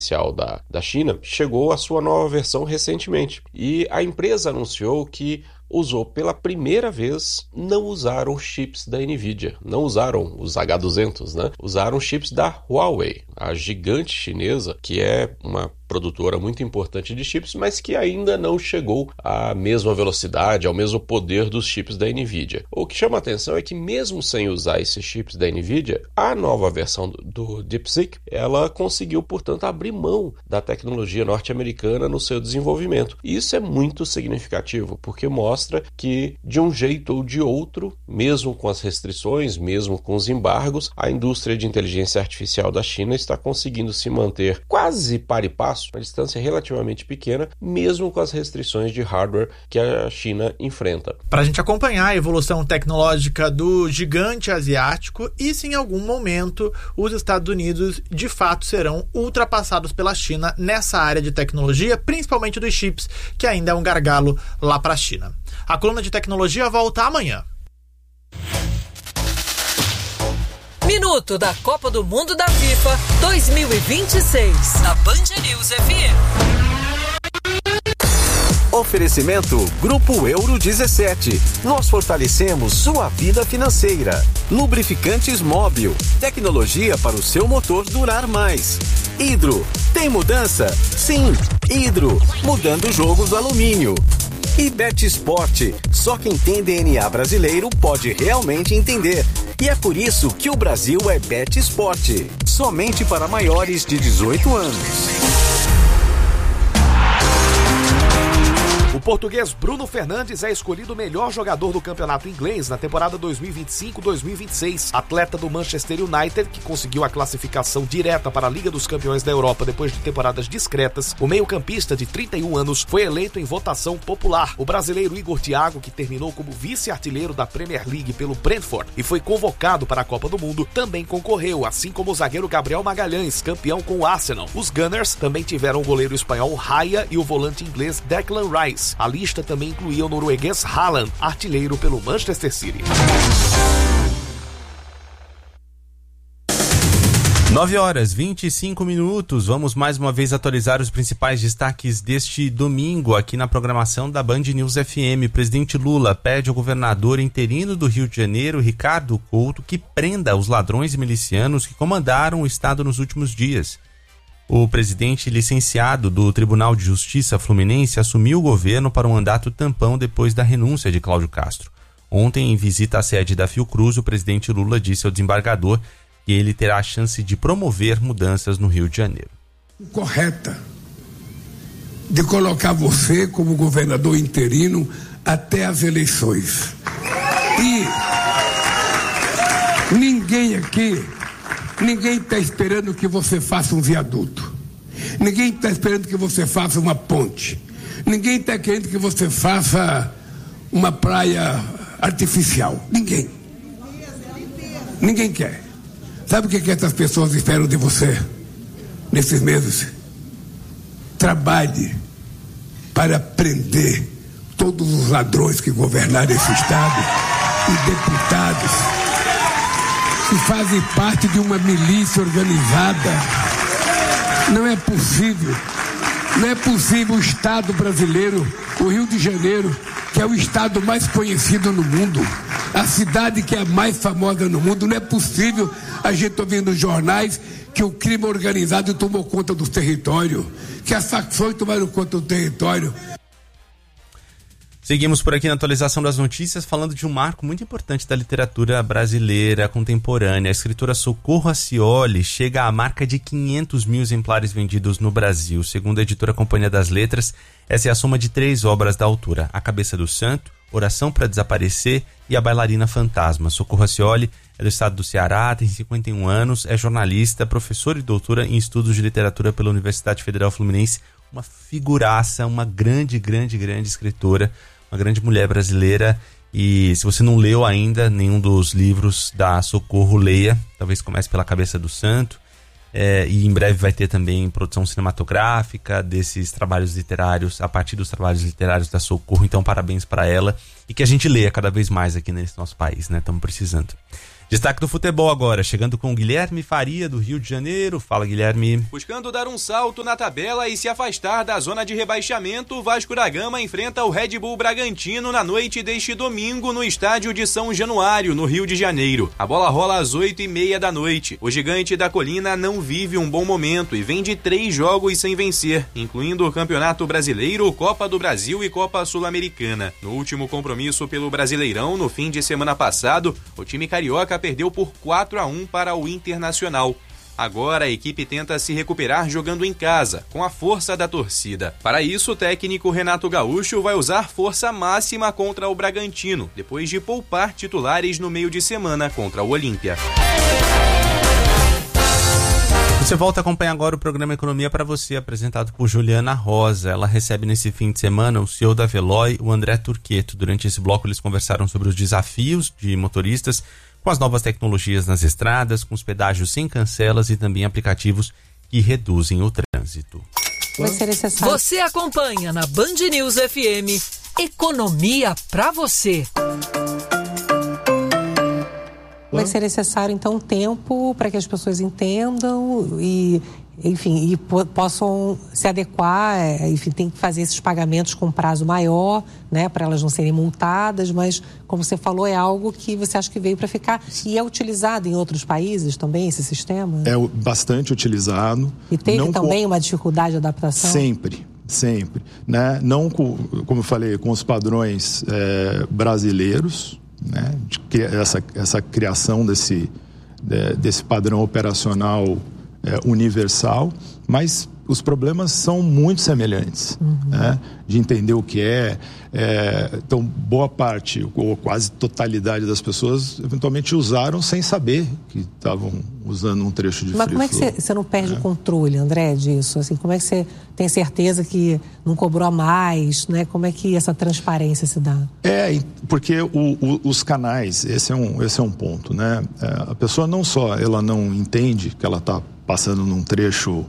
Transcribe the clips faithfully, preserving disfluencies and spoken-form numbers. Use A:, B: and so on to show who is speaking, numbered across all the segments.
A: artificial da, da China chegou a sua nova versão recentemente. E a empresa anunciou que usou pela primeira vez, não usaram chips da NVIDIA, não usaram os H duzentos, né? Usaram chips da Huawei, a gigante chinesa, que é uma produtora muito importante de chips, mas que ainda não chegou à mesma velocidade, ao mesmo poder dos chips da NVIDIA. O que chama a atenção é que mesmo sem usar esses chips da NVIDIA, a nova versão do, do DeepSeek, ela conseguiu, portanto, abrir mão da tecnologia norte-americana no seu desenvolvimento. E isso é muito significativo, porque mostra que, de um jeito ou de outro, mesmo com as restrições, mesmo com os embargos, a indústria de inteligência artificial da China está conseguindo se manter quase par e passo, uma distância relativamente pequena, mesmo com as restrições de hardware que a China enfrenta.
B: Para a gente acompanhar a evolução tecnológica do gigante asiático e se em algum momento os Estados Unidos de fato serão ultrapassados pela China nessa área de tecnologia, principalmente dos chips, que ainda é um gargalo lá para a China. A coluna de tecnologia volta amanhã.
C: Minuto da Copa do Mundo da FIFA dois mil e vinte e seis, na Band News F M.
D: Oferecimento Grupo Euro dezessete. Nós fortalecemos sua vida financeira. Lubrificantes Móbil. Tecnologia para o seu motor durar mais. Hidro. Tem mudança? Sim. Hidro. Mudando o jogo do alumínio. E Bet Sport. Só quem tem D N A brasileiro pode realmente entender. E é por isso que o Brasil é Bet Sport. Somente para maiores de dezoito anos.
E: O português Bruno Fernandes é escolhido o melhor jogador do campeonato inglês na temporada dois mil e vinte e cinco dois mil e vinte e seis. Atleta do Manchester United, que conseguiu a classificação direta para a Liga dos Campeões da Europa depois de temporadas discretas, o meio-campista de trinta e um anos foi eleito em votação popular. O brasileiro Igor Thiago, que terminou como vice-artilheiro da Premier League pelo Brentford e foi convocado para a Copa do Mundo, também concorreu, assim como o zagueiro Gabriel Magalhães, campeão com o Arsenal. Os Gunners também tiveram o goleiro espanhol Raya e o volante inglês Declan Rice. A lista também incluía o norueguês Haaland, artilheiro pelo Manchester City.
F: nove horas e vinte e cinco minutos. Vamos mais uma vez atualizar os principais destaques deste domingo aqui na programação da Band News F M. Presidente Lula pede ao governador interino do Rio de Janeiro, Ricardo Couto, que prenda os ladrões e milicianos que comandaram o estado nos últimos dias. O presidente licenciado do Tribunal de Justiça Fluminense assumiu o governo para um mandato tampão depois da renúncia de Cláudio Castro. Ontem, em visita à sede da Fiocruz, o presidente Lula disse ao desembargador que ele terá a chance de promover mudanças no Rio de Janeiro.
G: Correta de colocar você como governador interino até as eleições. E ninguém aqui... Ninguém está esperando que você faça um viaduto. Ninguém está esperando que você faça uma ponte. Ninguém está querendo que você faça uma praia artificial. Ninguém. Ninguém quer. Sabe o que, que essas pessoas esperam de você nesses meses? Trabalhe para prender todos os ladrões que governaram esse estado e deputados que fazem parte de uma milícia organizada. Não é possível, não é possível o Estado brasileiro, o Rio de Janeiro, que é o estado mais conhecido no mundo, a cidade que é a mais famosa no mundo, não é possível a gente ouvir nos jornais que o crime organizado tomou conta do território, que as facções tomaram conta do território.
F: Seguimos por aqui na atualização das notícias, falando de um marco muito importante da literatura brasileira contemporânea. A escritora Socorro Acioli chega à marca de quinhentos mil exemplares vendidos no Brasil. Segundo a editora Companhia das Letras, essa é a soma de três obras da autora: A Cabeça do Santo, Oração para Desaparecer e A Bailarina Fantasma. Socorro Acioli é do estado do Ceará, tem cinquenta e um anos, é jornalista, professora e doutora em estudos de literatura pela Universidade Federal Fluminense. Uma figuraça, uma grande, grande, grande escritora, uma grande mulher brasileira. E se você não leu ainda nenhum dos livros da Socorro, leia. Talvez comece pela Cabeça do Santo. É, e em breve vai ter também produção cinematográfica desses trabalhos literários, a partir dos trabalhos literários da Socorro. Então, parabéns para ela. E que a gente leia cada vez mais aqui nesse nosso país, né? Estamos precisando. Destaque do futebol agora, chegando com Guilherme Faria, do Rio de Janeiro. Fala, Guilherme.
H: Buscando dar um salto na tabela e se afastar da zona de rebaixamento, o Vasco da Gama enfrenta o Red Bull Bragantino na noite deste domingo no estádio de São Januário, no Rio de Janeiro. A bola rola às oito e meia da noite. O gigante da colina não vive um bom momento e vem de três jogos sem vencer, incluindo o Campeonato Brasileiro, Copa do Brasil e Copa Sul-Americana. No último compromisso pelo Brasileirão, no fim de semana passado, o time carioca perdeu por quatro a um para o Internacional. Agora a equipe tenta se recuperar jogando em casa, com a força da torcida. Para isso, o técnico Renato Gaúcho vai usar força máxima contra o Bragantino, depois de poupar titulares no meio de semana contra o Olímpia.
F: Você volta a acompanhar agora o programa Economia para você, apresentado por Juliana Rosa. Ela recebe nesse fim de semana o C E O da Veloy, o André Turqueto. Durante esse bloco eles conversaram sobre os desafios de motoristas com as novas tecnologias nas estradas, com os pedágios sem cancelas e também aplicativos que reduzem o trânsito.
C: Vai ser necessário. Você acompanha na Band News F M Economia para você.
I: Vai ser necessário, então, tempo para que as pessoas entendam e, enfim, e po- possam se adequar, é, enfim, tem que fazer esses pagamentos com prazo maior, né, para elas não serem multadas, mas, como você falou, é algo que você acha que veio para ficar e é utilizado em outros países também, esse sistema?
J: É bastante utilizado.
I: E teve
J: não
I: também
J: com...
I: uma dificuldade de adaptação?
J: Sempre. Sempre, né? Não com, como eu falei, com os padrões é, brasileiros, né? De que essa, essa criação desse, de, desse padrão operacional é, universal, mas os problemas são muito semelhantes, uhum. né? De entender o que é, é. Então, boa parte, ou quase totalidade das pessoas, eventualmente usaram sem saber que estavam usando um trecho de free flow.
I: Mas como é que você não perde é. o controle, André, disso? Assim, como é que você tem certeza que não cobrou a mais, né? Como é que essa transparência se dá?
J: É, porque o, o, os canais, esse é um, esse é um ponto, né? É, a pessoa não só, ela não entende que ela está passando num trecho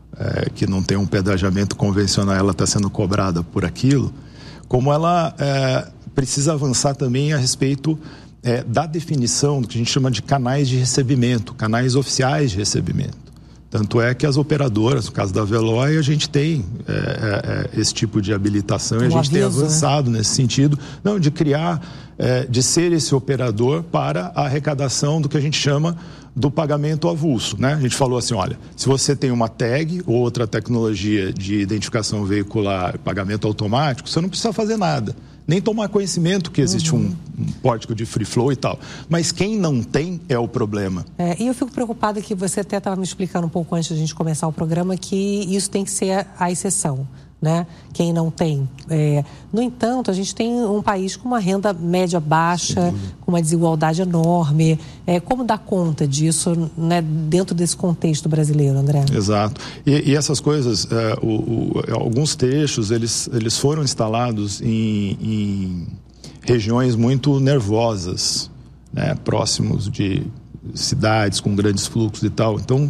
J: É, que não tem um pedagiamento convencional, ela está sendo cobrada por aquilo, como ela é, precisa avançar também a respeito é, da definição do que a gente chama de canais de recebimento, canais oficiais de recebimento. Tanto é que as operadoras, no caso da Veloy, a gente tem é, é, esse tipo de habilitação um e a gente aviso, tem avançado, né? Nesse sentido, não, de criar, é, de ser esse operador para a arrecadação do que a gente chama do pagamento avulso, né? A gente falou assim, olha, se você tem uma tag ou outra tecnologia de identificação veicular, pagamento automático, você não precisa fazer nada, nem tomar conhecimento que existe uhum. um, um pórtico de free flow e tal. Mas quem não tem é o problema.
I: É, e eu fico preocupada que você até estava me explicando um pouco antes de a gente começar o programa que isso tem que ser a exceção, né? Quem não tem. É, no entanto, a gente tem um país com uma renda média baixa, com uma desigualdade enorme. É, como dar conta disso, né, dentro desse contexto brasileiro, André?
J: Exato. E, e essas coisas, é, o, o, alguns trechos, eles, eles foram instalados em, em regiões muito nervosas, né, próximos de cidades com grandes fluxos e tal. Então,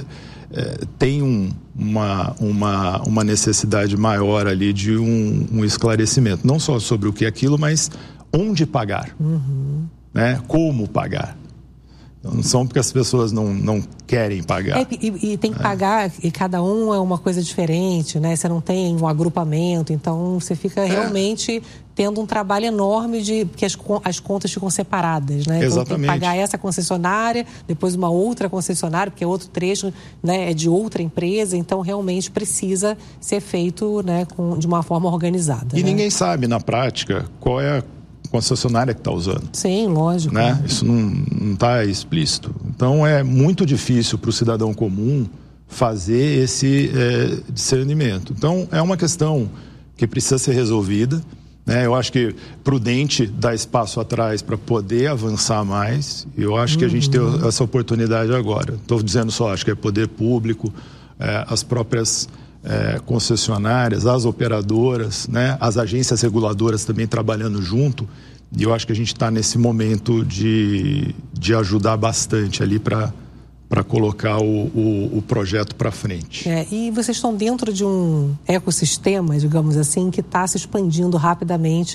J: é, tem um, uma, uma, uma necessidade maior ali de um, um esclarecimento, não só sobre o que é aquilo, mas onde pagar, uhum. né? Como pagar. Então, não são porque as pessoas não, não querem pagar.
I: É, e, e tem que é. pagar, e cada um é uma coisa diferente, né? Você não tem um agrupamento, então você fica é. realmente tendo um trabalho enorme de que as, as contas ficam separadas, né? Então
J: Exatamente.
I: Tem que pagar essa concessionária, depois uma outra concessionária, porque é outro trecho, né, é de outra empresa, então realmente precisa ser feito, né, com, de uma forma organizada.
J: E
I: né?
J: ninguém sabe na prática qual é a concessionária que está usando.
I: Sim, lógico.
J: Né? Isso não está explícito. Então é muito difícil para o cidadão comum fazer esse é, discernimento. Então é uma questão que precisa ser resolvida. Né? Eu acho que prudente dar espaço atrás para poder avançar mais. Eu acho uhum. que a gente tem essa oportunidade agora. Estou dizendo só, acho que é poder público, é, as próprias É, concessionárias, as operadoras, né, as agências reguladoras também trabalhando junto, e eu acho que a gente está nesse momento de, de ajudar bastante ali para para colocar o, o, o projeto para frente.
I: É, e vocês estão dentro de um ecossistema, digamos assim, que está se expandindo rapidamente,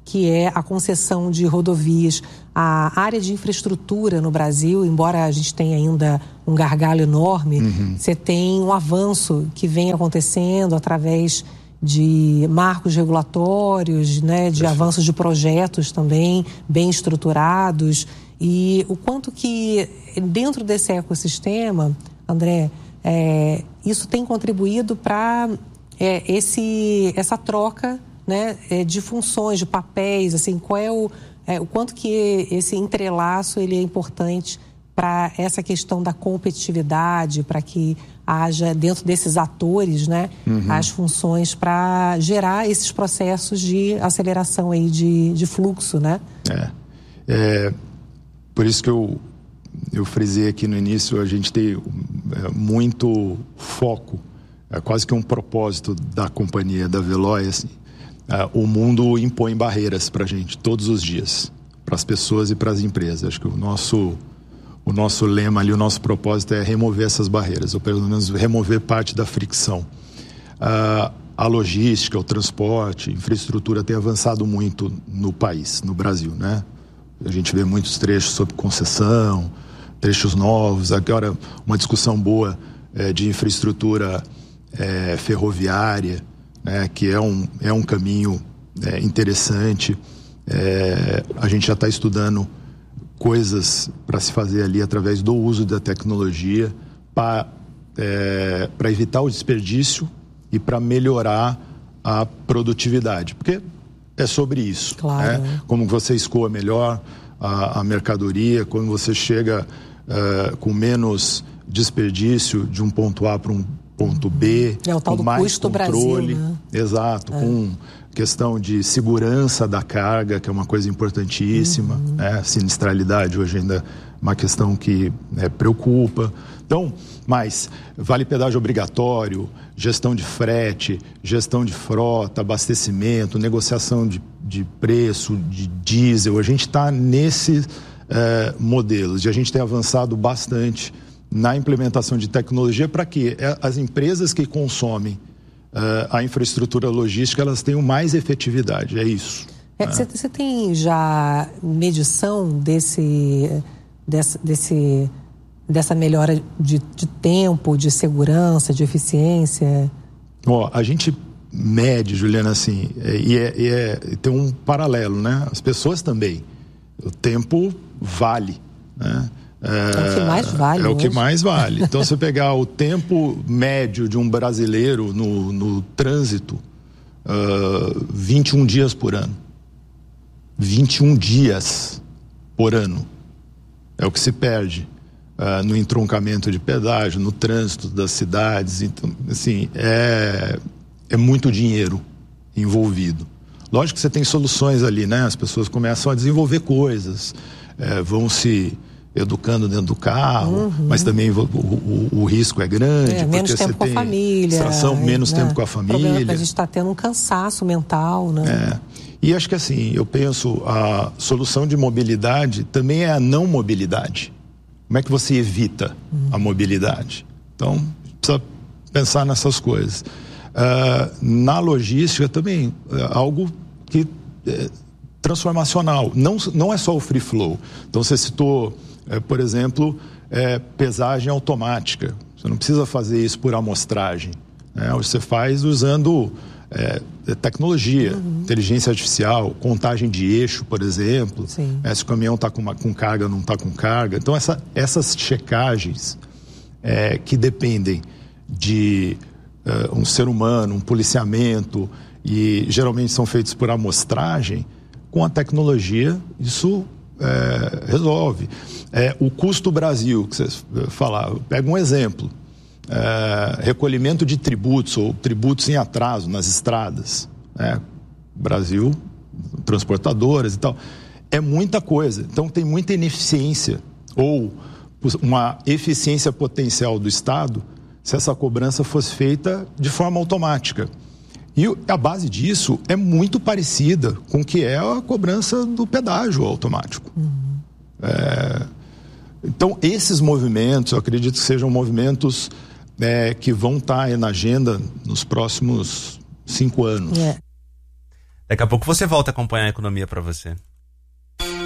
I: que é a concessão de rodovias. A área de infraestrutura no Brasil, embora a gente tenha ainda um gargalo enorme, uhum. você tem um avanço que vem acontecendo através de marcos regulatórios, né, de avanços de projetos também bem estruturados. E o quanto que dentro desse ecossistema, André, é, isso tem contribuído para é, esse, essa troca, né, de funções, de papéis, assim, qual é o, é, o quanto que esse entrelaço ele é importante para essa questão da competitividade, para que haja dentro desses atores, né, uhum. as funções para gerar esses processos de aceleração aí de, de fluxo, né?
J: É, é, por isso que eu, eu frisei aqui no início, a gente tem é, muito foco, é quase que um propósito da companhia, da Veloy, assim. Uh, o mundo impõe barreiras para a gente todos os dias, para as pessoas e para as empresas. Acho que o nosso, o nosso lema ali, o nosso propósito é remover essas barreiras, ou pelo menos remover parte da fricção. Uh, a logística, o transporte, a infraestrutura tem avançado muito no país, no Brasil, né? A gente vê muitos trechos sobre concessão, trechos novos. Agora, uma discussão boa é, de infraestrutura é, ferroviária, né, que é um, é um caminho é, interessante. É, a gente já está estudando coisas para se fazer ali através do uso da tecnologia para é, para evitar o desperdício e para melhorar a produtividade, porque é sobre isso.
I: Claro.
J: Né? Como você escoa melhor a, a mercadoria, quando você chega uh, com menos desperdício de um ponto A para um ponto B,
I: é o tal
J: com
I: do
J: mais
I: custo
J: controle,
I: Brasil, né?
J: Exato, é. Com questão de segurança da carga, que é uma coisa importantíssima, uhum. né? Sinistralidade hoje ainda é uma questão que né, preocupa. Então, mas vale pedágio obrigatório, gestão de frete, gestão de frota, abastecimento, negociação de, de preço, de diesel, a gente está nesses eh, modelos e a gente tem avançado bastante na implementação de tecnologia para que as empresas que consomem uh, a infraestrutura logística, elas tenham mais efetividade, é isso.
I: Você é, né? tem já medição desse, desse, desse, dessa melhora de, de tempo, de segurança, de eficiência?
J: Ó, a gente mede, Juliana, assim, e, é, e é, tem um paralelo, né? As pessoas também. O tempo vale, né?
I: É, é o que mais vale.
J: É
I: hoje.
J: o que mais vale. Então, se você pegar o tempo médio de um brasileiro no, no trânsito, uh, vinte e um dias por ano. vinte e um dias por ano. É o que se perde uh, no entroncamento de pedágio, no trânsito das cidades. Então, assim, é, é muito dinheiro envolvido. Lógico que você tem soluções ali, né? As pessoas começam a desenvolver coisas, é, vão se educando dentro do carro, uhum. mas também o, o, o risco é grande.
I: É, menos
J: porque
I: tempo
J: você
I: com
J: tem
I: a família.
J: Distração, menos
I: né?
J: tempo com a família. O problema é que
I: a gente está tendo um cansaço mental, né?
J: É. E acho que assim, eu penso, a solução de mobilidade também é a não mobilidade. Como é que você evita uhum. a mobilidade? Então, precisa pensar nessas coisas. Uh, na logística também, é algo que é transformacional. Não, não é só o free flow. Então, você citou... É, por exemplo, é, pesagem automática. Você não precisa fazer isso por amostragem. Né? Você faz usando é, tecnologia, uhum. inteligência artificial, contagem de eixo, por exemplo. É, se o caminhão está com, com carga ou não está com carga. Então, essa, essas checagens é, que dependem de é, um ser humano, um policiamento, e geralmente são feitos por amostragem, com a tecnologia, isso... É, resolve. É, o custo Brasil, que você falava, pega um exemplo, é, recolhimento de tributos ou tributos em atraso nas estradas, né? Brasil, transportadoras e tal, é muita coisa, então tem muita ineficiência ou uma eficiência potencial do Estado se essa cobrança fosse feita de forma automática. E a base disso é muito parecida com o que é a cobrança do pedágio automático. Uhum. É, então, esses movimentos, eu acredito que sejam movimentos é, que vão estar aí na agenda nos próximos cinco anos.
F: É. Daqui a pouco você volta a acompanhar a economia para você.